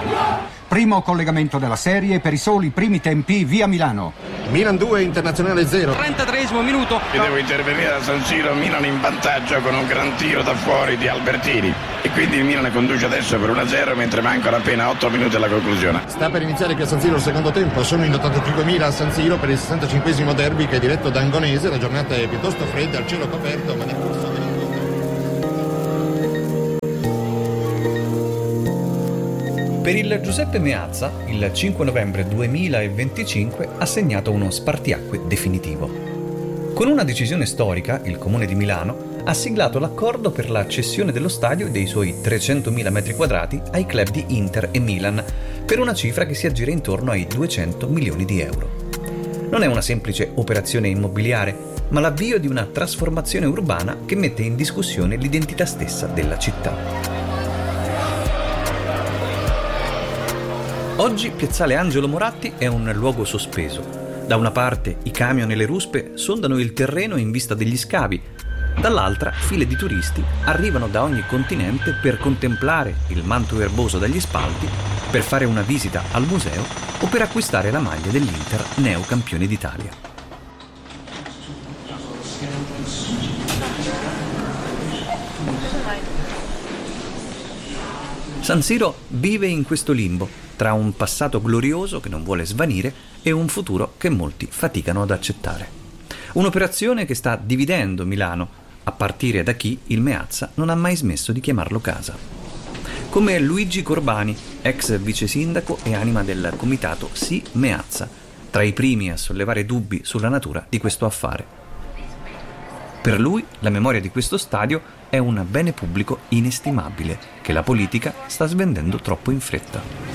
Primo collegamento della serie per i soli primi tempi via Milano. Milan 2, Internazionale 0. 33esimo minuto. E devo intervenire da San Siro, Milan in vantaggio con un gran tiro da fuori di Albertini. E quindi il Milan conduce adesso per 1-0 mentre mancano appena 8 minuti alla conclusione. Sta per iniziare qui a San Siro il secondo tempo. Sono in 85.000 a San Siro per il 65esimo derby che è diretto da Angonese. La giornata è piuttosto fredda, il cielo coperto, ma nel corso Per il Giuseppe Meazza, il 5 novembre 2025 ha segnato uno spartiacque definitivo. Con una decisione storica, il Comune di Milano ha siglato l'accordo per la cessione dello stadio e dei suoi 300.000 metri quadrati ai club di Inter e Milan, per una cifra che si aggira intorno ai 200 milioni di euro. Non è una semplice operazione immobiliare, ma l'avvio di una trasformazione urbana che mette in discussione l'identità stessa della città. Oggi Piazzale Angelo Moratti è un luogo sospeso. Da una parte i camion e le ruspe sondano il terreno in vista degli scavi, dall'altra file di turisti arrivano da ogni continente per contemplare il manto erboso dagli spalti, per fare una visita al museo o per acquistare la maglia dell'Inter, neocampione d'Italia. San Siro vive in questo limbo, tra un passato glorioso che non vuole svanire e un futuro che molti faticano ad accettare. Un'operazione che sta dividendo Milano, a partire da chi il Meazza non ha mai smesso di chiamarlo casa. Come Luigi Corbani, ex vice sindaco e anima del comitato Sì Meazza, tra i primi a sollevare dubbi sulla natura di questo affare. Per lui la memoria di questo stadio è un bene pubblico inestimabile che la politica sta svendendo troppo in fretta.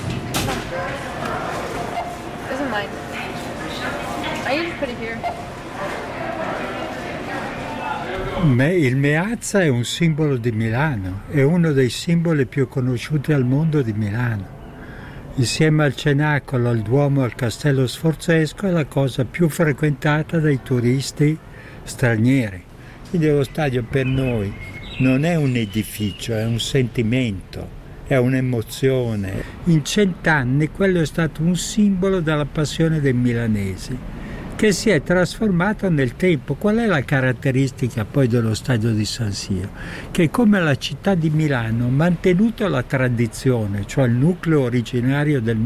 Il Meazza è un simbolo di Milano, è uno dei simboli più conosciuti al mondo di Milano. Insieme al Cenacolo, al Duomo e al Castello Sforzesco è la cosa più frequentata dai turisti stranieri. Quindi lo stadio per noi non è un edificio, è un sentimento, è un'emozione. In 100 anni quello è stato un simbolo della passione dei milanesi, che si è trasformato nel tempo. Qual è la caratteristica poi dello stadio di San Siro? Che come la città di Milano ha mantenuto la tradizione, cioè il nucleo originario del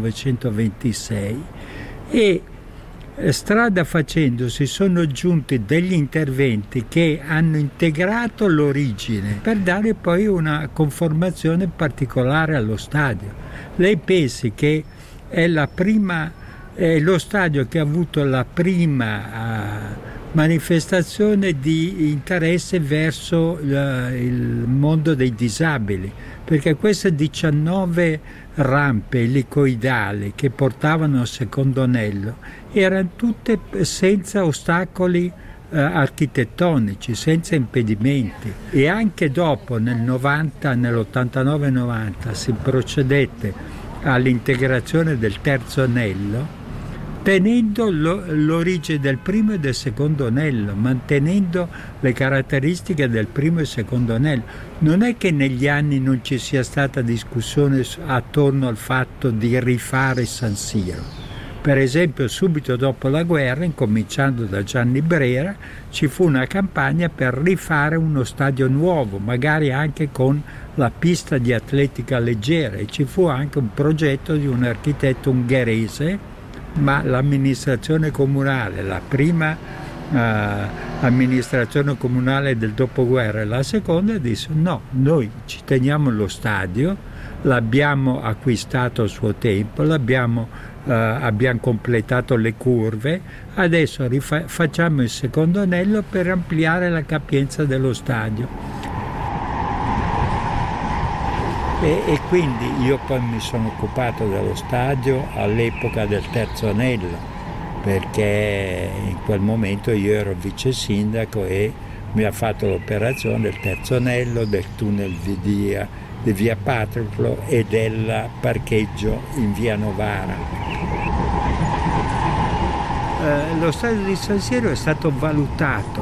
1926, e strada facendo si sono aggiunti degli interventi che hanno integrato l'origine per dare poi una conformazione particolare allo stadio. Lei pensi che è lo stadio che ha avuto la prima manifestazione di interesse verso il mondo dei disabili, perché queste 19 rampe elicoidali che portavano al secondo anello erano tutte senza ostacoli architettonici, senza impedimenti, e anche dopo nell'89-90 si procedette all'integrazione del terzo anello, tenendo l'origine del primo e del secondo anello, mantenendo le caratteristiche del primo e secondo anello. Non è che negli anni non ci sia stata discussione attorno al fatto di rifare San Siro. Per esempio, subito dopo la guerra, incominciando da Gianni Brera, ci fu una campagna per rifare uno stadio nuovo, magari anche con la pista di atletica leggera, e ci fu anche un progetto di un architetto ungherese, ma l'amministrazione comunale, la prima amministrazione comunale del dopoguerra e la seconda, disse no, noi ci teniamo lo stadio, l'abbiamo acquistato a suo tempo, abbiamo completato le curve, adesso facciamo il secondo anello per ampliare la capienza dello stadio. E quindi io poi mi sono occupato dello stadio all'epoca del terzo anello, perché in quel momento io ero vice sindaco e mi ha fatto l'operazione del terzo anello, del tunnel di via Patroclo e del parcheggio in via Novara. Lo stadio di San Siro è stato valutato,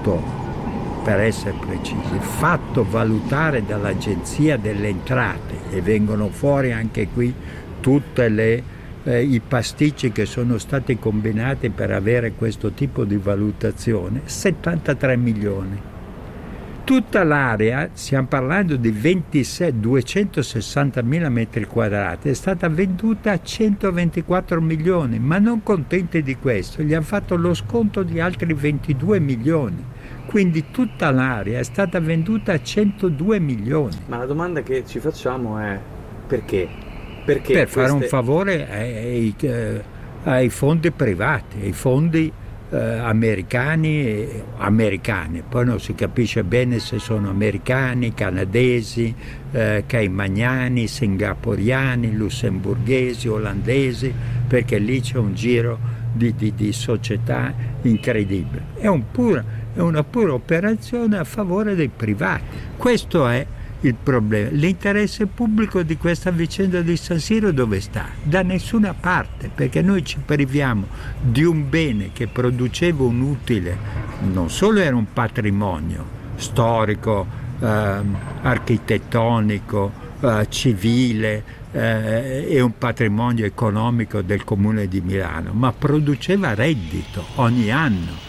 per essere precisi, fatto valutare dall'Agenzia delle Entrate e vengono fuori anche qui tutte i pasticci che sono stati combinati per avere questo tipo di valutazione. 73 milioni. Tutta l'area, stiamo parlando di 260.000 metri quadrati, è stata venduta a 124 milioni, ma non contenti di questo, gli hanno fatto lo sconto di altri 22 milioni. Quindi tutta l'area è stata venduta a 102 milioni. Ma la domanda che ci facciamo è perché? Per fare un favore ai fondi privati, ai fondi americani, poi non si capisce bene se sono americani, canadesi, caimaniani, singaporiani, lussemburghesi, olandesi, perché lì c'è un giro di società incredibile. È una pura operazione a favore dei privati. Questo è il problema. L'interesse pubblico di questa vicenda di San Siro dove sta? Da nessuna parte, perché noi ci priviamo di un bene che produceva un utile, non solo era un patrimonio storico, architettonico, civile e un patrimonio economico del Comune di Milano, ma produceva reddito ogni anno.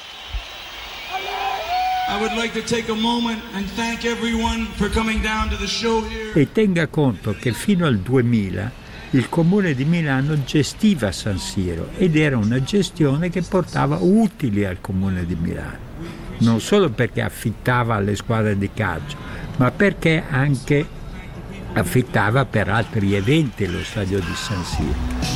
E tenga conto che fino al 2000 il Comune di Milano gestiva San Siro ed era una gestione che portava utili al Comune di Milano, non solo perché affittava alle squadre di calcio, ma perché anche affittava per altri eventi lo stadio di San Siro.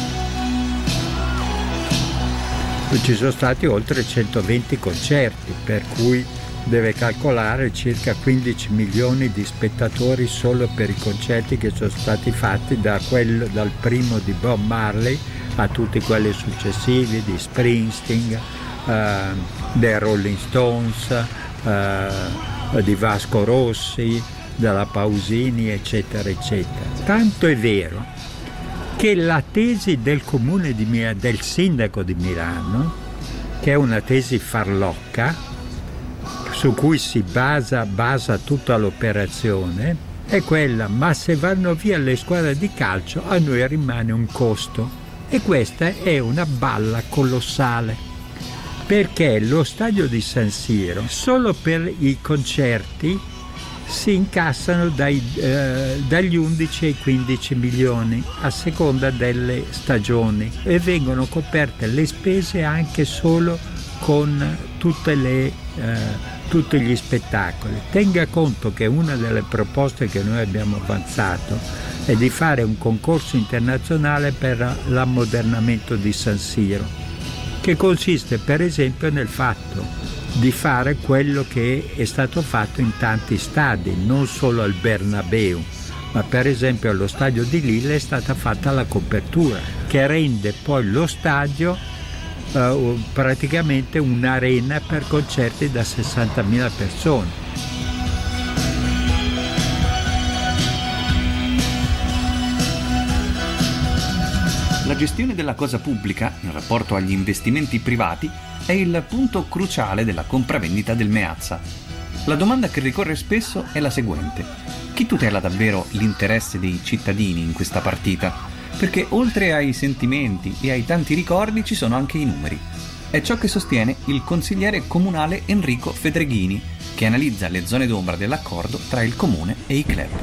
Ci sono stati oltre 120 concerti, per cui deve calcolare circa 15 milioni di spettatori solo per i concerti che sono stati fatti dal primo di Bob Marley a tutti quelli successivi di Springsteen, dei Rolling Stones, di Vasco Rossi, della Pausini, eccetera, eccetera. Tanto è vero che la tesi del Comune di Milano, del sindaco di Milano, che è una tesi farlocca, su cui si basa tutta l'operazione, è quella: ma se vanno via le squadre di calcio a noi rimane un costo. E questa è una balla colossale, perché lo stadio di San Siro solo per i concerti si incassano dagli 11 ai 15 milioni a seconda delle stagioni, e vengono coperte le spese anche solo con tutti gli spettacoli. Tenga conto che una delle proposte che noi abbiamo avanzato è di fare un concorso internazionale per l'ammodernamento di San Siro, che consiste per esempio nel fatto di fare quello che è stato fatto in tanti stadi, non solo al Bernabeu, ma per esempio allo stadio di Lille è stata fatta la copertura, che rende poi lo stadio praticamente un'arena per concerti da 60.000 persone. La gestione della cosa pubblica in rapporto agli investimenti privati è il punto cruciale della compravendita del Meazza. La domanda che ricorre spesso è la seguente: chi tutela davvero l'interesse dei cittadini in questa partita? Perché oltre ai sentimenti e ai tanti ricordi ci sono anche i numeri. È ciò che sostiene il consigliere comunale Enrico Fedreghini, che analizza le zone d'ombra dell'accordo tra il comune e i club.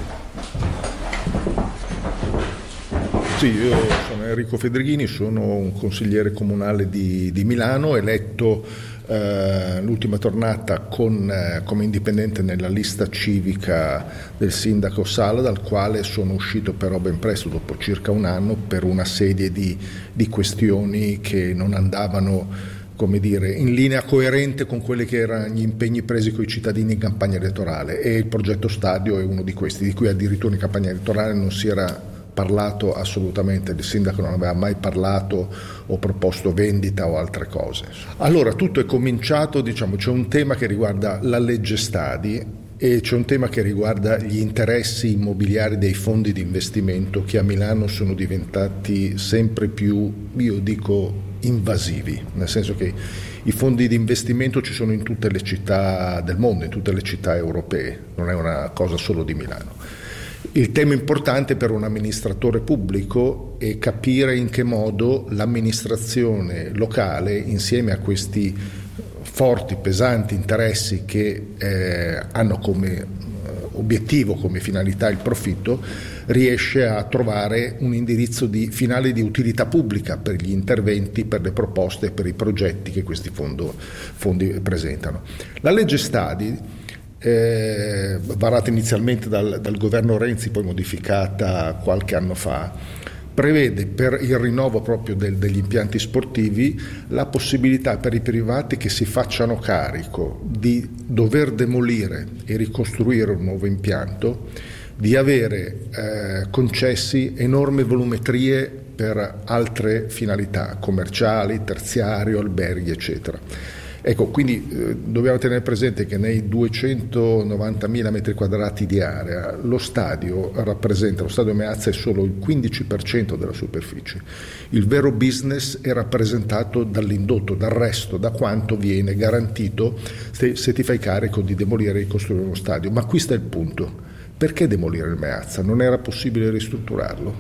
Sì, io sono Enrico Fedreghini, sono un consigliere comunale di Milano, eletto l'ultima tornata come indipendente nella lista civica del sindaco Sala, dal quale sono uscito però ben presto, dopo circa un anno, per una serie di questioni che non andavano, come dire, in linea coerente con quelli che erano gli impegni presi con i cittadini in campagna elettorale, e il progetto stadio è uno di questi, di cui addirittura in campagna elettorale non si era parlato assolutamente, il sindaco non aveva mai parlato o proposto vendita o altre cose. Allora tutto è cominciato, c'è un tema che riguarda la legge stadi e c'è un tema che riguarda gli interessi immobiliari dei fondi di investimento, che a Milano sono diventati sempre più, io dico, invasivi, nel senso che i fondi di investimento ci sono in tutte le città del mondo, in tutte le città europee, non è una cosa solo di Milano. Il tema importante per un amministratore pubblico è capire in che modo l'amministrazione locale, insieme a questi forti, pesanti interessi che hanno come obiettivo, come finalità il profitto, riesce a trovare un indirizzo finale di utilità pubblica per gli interventi, per le proposte, per i progetti che questi fondi presentano. La legge Stadi, varata inizialmente dal governo Renzi, poi modificata qualche anno fa, prevede per il rinnovo proprio degli impianti sportivi la possibilità per i privati che si facciano carico di dover demolire e ricostruire un nuovo impianto, di avere concessi enormi volumetrie per altre finalità commerciali, terziario, alberghi, eccetera. Ecco, quindi dobbiamo tenere presente che nei 290.000 metri quadrati di area lo stadio Meazza è solo il 15% della superficie. Il vero business è rappresentato dall'indotto, dal resto, da quanto viene garantito se ti fai carico di demolire e ricostruire uno stadio. Ma qui sta il punto: perché demolire il Meazza? Non era possibile ristrutturarlo?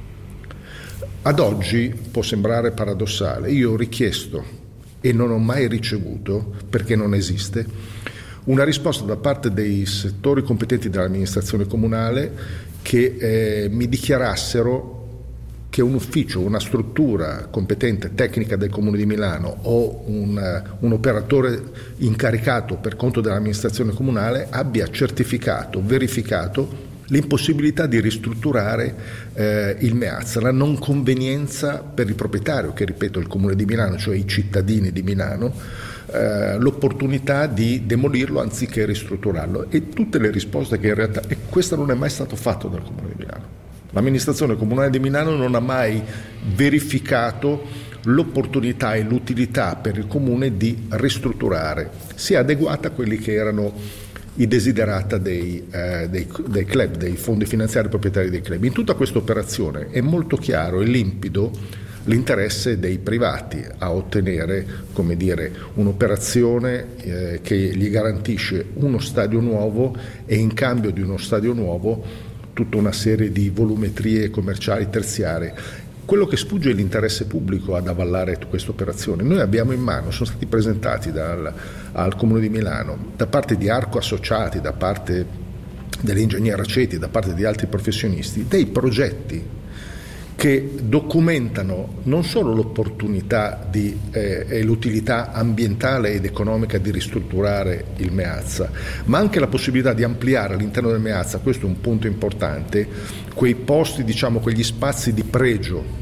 Ad oggi può sembrare paradossale, io ho richiesto e non ho mai ricevuto, perché non esiste, una risposta da parte dei settori competenti dell'amministrazione comunale che mi dichiarassero che un ufficio, una struttura competente tecnica del Comune di Milano o un operatore incaricato per conto dell'amministrazione comunale abbia certificato, verificato l'impossibilità di ristrutturare il Meazza, la non convenienza per il proprietario, che ripeto è il Comune di Milano, cioè i cittadini di Milano, l'opportunità di demolirlo anziché ristrutturarlo, e tutte le risposte che in realtà, e questo non è mai stato fatto dal Comune di Milano. L'amministrazione comunale di Milano non ha mai verificato l'opportunità e l'utilità per il Comune di ristrutturare, sia adeguata a quelli che erano i desiderata dei club, dei fondi finanziari proprietari dei club. In tutta questa operazione è molto chiaro e limpido l'interesse dei privati a ottenere, come dire, un'operazione che gli garantisce uno stadio nuovo e in cambio di uno stadio nuovo tutta una serie di volumetrie commerciali terziarie. Quello che sfugge è l'interesse pubblico ad avallare questa operazione. Noi abbiamo in mano, sono stati presentati al Comune di Milano, da parte di Arco Associati, da parte dell'Ingegner Aceti, da parte di altri professionisti, dei progetti che documentano non solo l'opportunità e l'utilità ambientale ed economica di ristrutturare il Meazza, ma anche la possibilità di ampliare all'interno del Meazza, questo è un punto importante, quei posti, diciamo, quegli spazi di pregio,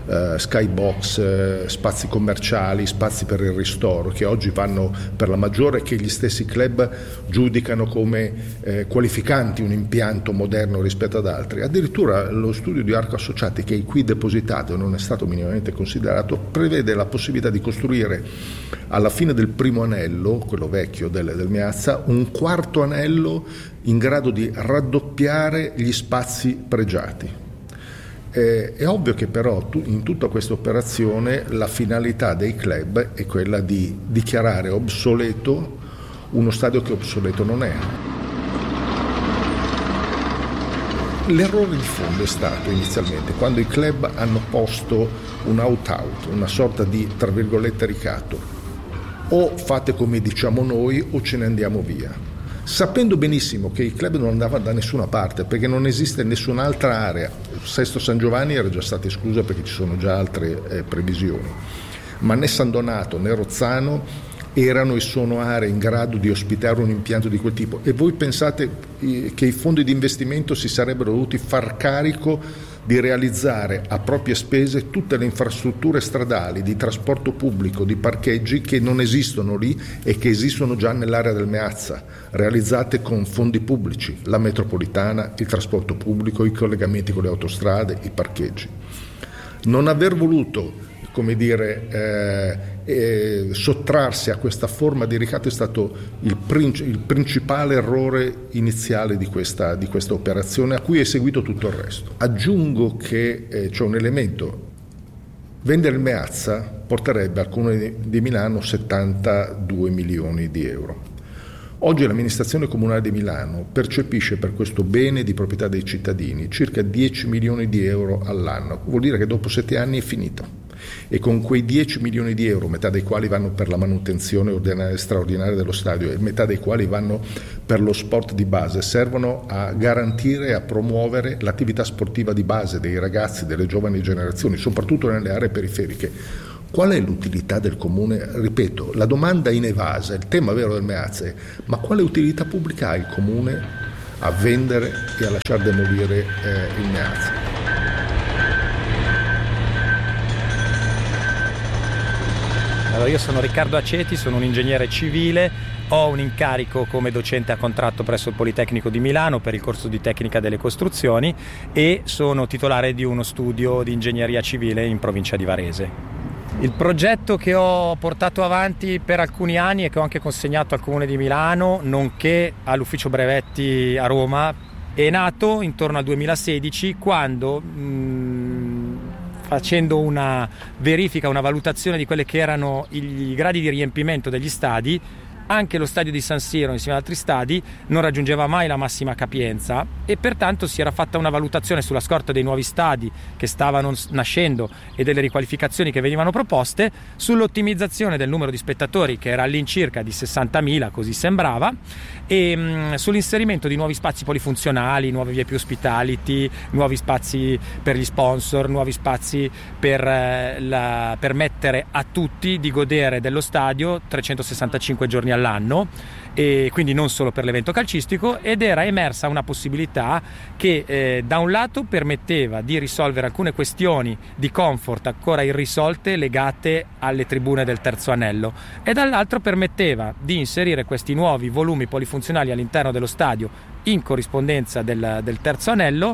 skybox, spazi commerciali, spazi per il ristoro, che oggi vanno per la maggiore, che gli stessi club giudicano come qualificanti un impianto moderno rispetto ad altri. Addirittura lo studio di Arco Associati, che è qui depositato e non è stato minimamente considerato, prevede la possibilità di costruire alla fine del primo anello, quello vecchio del Meazza, un quarto anello in grado di raddoppiare gli spazi pregiati. È ovvio che però in tutta questa operazione la finalità dei club è quella di dichiarare obsoleto uno stadio che obsoleto non è. L'errore di fondo è stato inizialmente quando i club hanno posto un out-out, una sorta di, tra virgolette, ricatto: o fate come diciamo noi o ce ne andiamo via, sapendo benissimo che i club non andavano da nessuna parte perché non esiste nessun'altra area. Sesto San Giovanni era già stata esclusa perché ci sono già altre previsioni, ma né San Donato né Rozzano erano e sono aree in grado di ospitare un impianto di quel tipo. E voi pensate che i fondi di investimento si sarebbero dovuti far carico di realizzare a proprie spese tutte le infrastrutture stradali, di trasporto pubblico, di parcheggi che non esistono lì e che esistono già nell'area del Meazza, realizzate con fondi pubblici, la metropolitana, il trasporto pubblico, i collegamenti con le autostrade, i parcheggi. Non aver voluto, come dire, sottrarsi a questa forma di ricatto è stato il principale errore iniziale di questa operazione, a cui è seguito tutto il resto. Aggiungo che c'è un elemento: vendere il Meazza porterebbe al Comune di Milano 72 milioni di euro. Oggi l'amministrazione comunale di Milano percepisce per questo bene di proprietà dei cittadini circa 10 milioni di euro all'anno, vuol dire che dopo 7 anni è finito. E con quei 10 milioni di euro, metà dei quali vanno per la manutenzione straordinaria dello stadio e metà dei quali vanno per lo sport di base, servono a garantire e a promuovere l'attività sportiva di base dei ragazzi, delle giovani generazioni, soprattutto nelle aree periferiche. Qual è l'utilità del comune? Ripeto, la domanda inevasa, il tema vero del Meazza è: ma quale utilità pubblica ha il comune a vendere e a lasciar demolire il Meazza? Allora, io sono Riccardo Aceti, sono un ingegnere civile, ho un incarico come docente a contratto presso il Politecnico di Milano per il corso di tecnica delle costruzioni e sono titolare di uno studio di ingegneria civile in provincia di Varese. Il progetto che ho portato avanti per alcuni anni e che ho anche consegnato al Comune di Milano, nonché all'Ufficio Brevetti a Roma, è nato intorno al 2016 quando facendo una verifica, una valutazione di quelle che erano i gradi di riempimento degli stadi, anche lo stadio di San Siro insieme ad altri stadi non raggiungeva mai la massima capienza e pertanto si era fatta una valutazione sulla scorta dei nuovi stadi che stavano nascendo e delle riqualificazioni che venivano proposte sull'ottimizzazione del numero di spettatori, che era all'incirca di 60.000, così sembrava, e sull'inserimento di nuovi spazi polifunzionali, nuove vie più hospitality, nuovi spazi per gli sponsor, nuovi spazi per permettere a tutti di godere dello stadio 365 giorni all'anno, e quindi non solo per l'evento calcistico, ed era emersa una possibilità che da un lato permetteva di risolvere alcune questioni di comfort ancora irrisolte legate alle tribune del terzo anello e dall'altro permetteva di inserire questi nuovi volumi polifunzionali all'interno dello stadio in corrispondenza del terzo anello,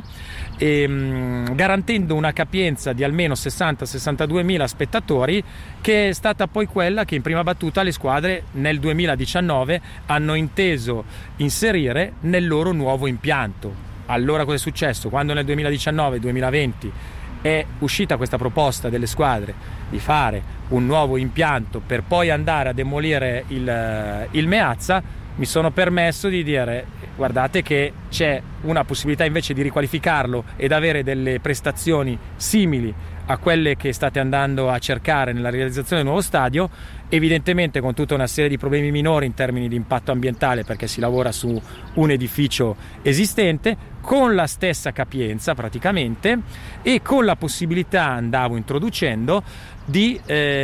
garantendo una capienza di almeno 60-62 mila spettatori, che è stata poi quella che in prima battuta le squadre nel 2019 hanno inteso inserire nel loro nuovo impianto. Allora cosa è successo? Quando nel 2019-2020 è uscita questa proposta delle squadre di fare un nuovo impianto per poi andare a demolire il Meazza, mi sono permesso di dire: guardate che c'è una possibilità invece di riqualificarlo ed avere delle prestazioni simili a quelle che state andando a cercare nella realizzazione del nuovo stadio, evidentemente con tutta una serie di problemi minori in termini di impatto ambientale, perché si lavora su un edificio esistente con la stessa capienza praticamente e con la possibilità, andavo introducendo, di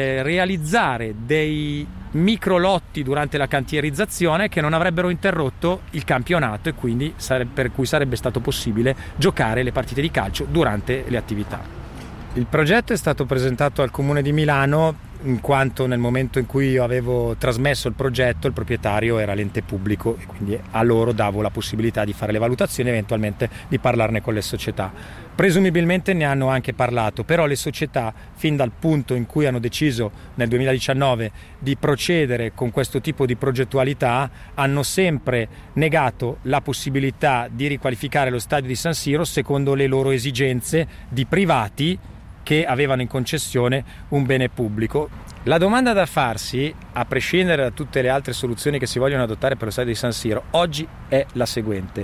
realizzare dei micro lotti durante la cantierizzazione che non avrebbero interrotto il campionato e quindi per cui sarebbe stato possibile giocare le partite di calcio durante le attività. Il progetto è stato presentato al Comune di Milano in quanto nel momento in cui io avevo trasmesso il progetto il proprietario era l'ente pubblico e quindi a loro davo la possibilità di fare le valutazioni e eventualmente di parlarne con le società. Presumibilmente ne hanno anche parlato, però le società fin dal punto in cui hanno deciso nel 2019 di procedere con questo tipo di progettualità hanno sempre negato la possibilità di riqualificare lo stadio di San Siro secondo le loro esigenze di privati che avevano in concessione un bene pubblico. La domanda da farsi, a prescindere da tutte le altre soluzioni che si vogliono adottare per lo stadio di San Siro, oggi è la seguente: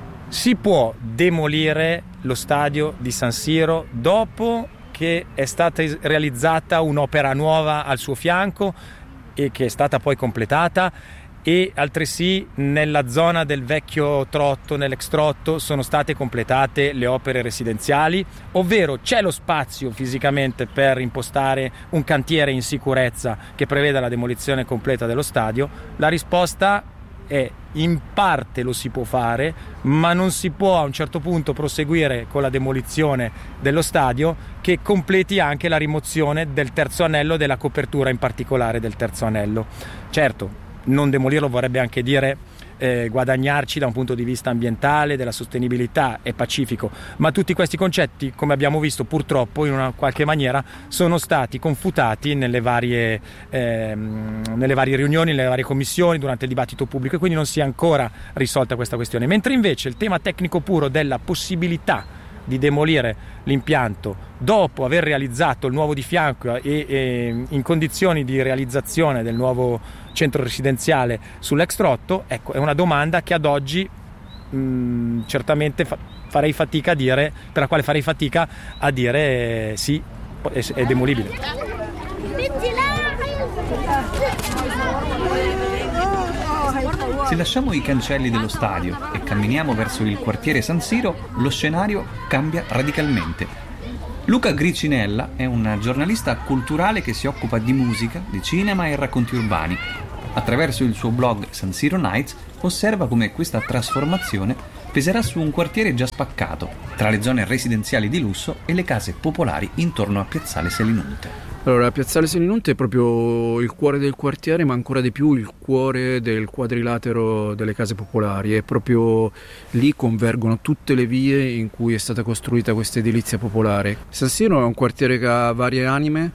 si può demolire lo stadio di San Siro dopo che è stata realizzata un'opera nuova al suo fianco e che è stata poi completata, e altresì nella zona del vecchio trotto, nell'ex trotto, sono state completate le opere residenziali, ovvero c'è lo spazio fisicamente per impostare un cantiere in sicurezza che preveda la demolizione completa dello stadio? La risposta è: in parte lo si può fare, ma non si può a un certo punto proseguire con la demolizione dello stadio che completi anche la rimozione del terzo anello, della copertura in particolare del terzo anello. Certo, non demolirlo vorrebbe anche dire guadagnarci da un punto di vista ambientale, della sostenibilità, è pacifico, ma tutti questi concetti, come abbiamo visto purtroppo in una qualche maniera, sono stati confutati nelle varie riunioni, nelle varie commissioni, durante il dibattito pubblico, e quindi non si è ancora risolta questa questione, mentre invece il tema tecnico puro della possibilità di demolire l'impianto dopo aver realizzato il nuovo di fianco e in condizioni di realizzazione del nuovo centro residenziale sull'ex Trotto, ecco, è una domanda che ad oggi certamente farei fatica a dire, per la quale farei fatica a dire sì, è demolibile. Se lasciamo i cancelli dello stadio e camminiamo verso il quartiere San Siro, lo scenario cambia radicalmente. Luca Gricinella è un giornalista culturale che si occupa di musica, di cinema e racconti urbani. Attraverso il suo blog San Siro Nights osserva come questa trasformazione peserà su un quartiere già spaccato, tra le zone residenziali di lusso e le case popolari intorno a Piazzale Selinunte. Allora, Piazzale Selinunte è proprio il cuore del quartiere, ma ancora di più il cuore del quadrilatero delle case popolari. E proprio lì convergono tutte le vie in cui è stata costruita questa edilizia popolare. San Siro è un quartiere che ha varie anime,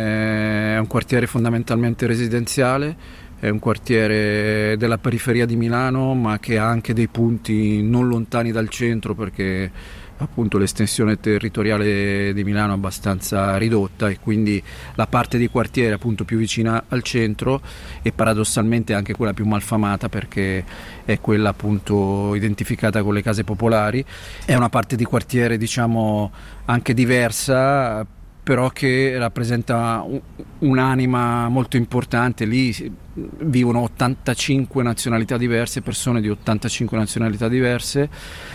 è un quartiere fondamentalmente residenziale, è un quartiere della periferia di Milano, ma che ha anche dei punti non lontani dal centro, perché appunto l'estensione territoriale di Milano è abbastanza ridotta, e quindi la parte di quartiere appunto più vicina al centro e paradossalmente anche quella più malfamata, perché è quella appunto identificata con le case popolari. È una parte di quartiere, diciamo, anche diversa, però che rappresenta un'anima molto importante. Lì vivono 85 nazionalità diverse, persone di 85 nazionalità diverse,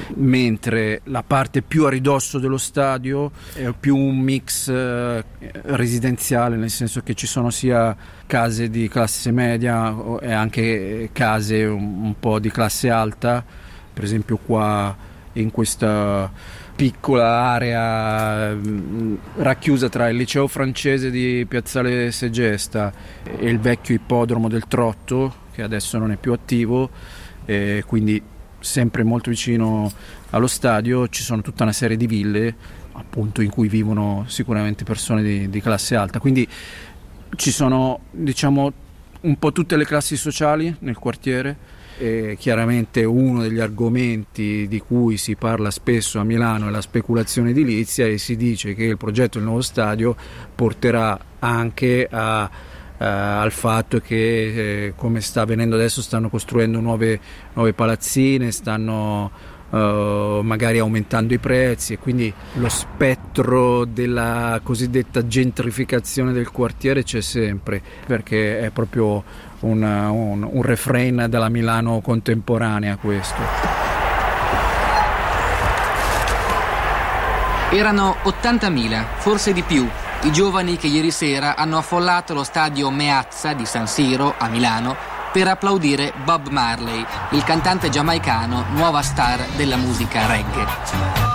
mentre la parte più a ridosso dello stadio è più un mix residenziale, nel senso che ci sono sia case di classe media e anche case un po' di classe alta. Per esempio qua in questa piccola area racchiusa tra il liceo francese di Piazzale Segesta e il vecchio ippodromo del Trotto, che adesso non è più attivo, quindi sempre molto vicino allo stadio, ci sono tutta una serie di ville appunto in cui vivono sicuramente persone di classe alta, quindi ci sono, diciamo, un po' tutte le classi sociali nel quartiere. E chiaramente uno degli argomenti di cui si parla spesso a Milano è la speculazione edilizia, e si dice che il progetto del nuovo stadio porterà anche al fatto che come sta avvenendo adesso stanno costruendo nuove palazzine, stanno magari aumentando i prezzi, e quindi lo spettro della cosiddetta gentrificazione del quartiere c'è sempre, perché è proprio un refrain della Milano contemporanea questo. Erano 80.000, forse di più, i giovani che ieri sera hanno affollato lo stadio Meazza di San Siro a Milano per applaudire Bob Marley, il cantante giamaicano, nuova star della musica reggae.